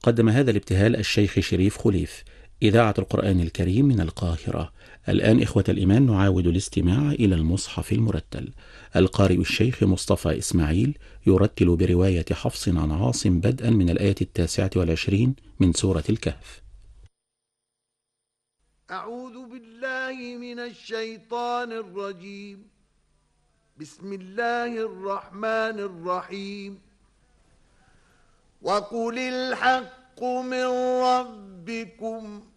قدم هذا الابتهال الشيخ شريف خليف، إذاعة القرآن الكريم من القاهرة. الآن إخوة الإيمان نعاود الاستماع إلى المصحف المرتل. القارئ الشيخ مصطفى إسماعيل يرتل برواية حفص عن عاصم بدءا من الآية 29 من سورة الكهف. أعوذ بالله من الشيطان الرجيم. بسم الله الرحمن الرحيم. وقل الحق من ربكم